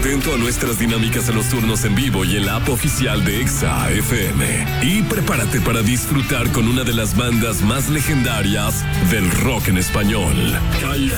atento a nuestras dinámicas en los turnos en vivo y en la app oficial de Exa FM. Y prepárate para disfrutar con una de las bandas más legendarias del rock en español.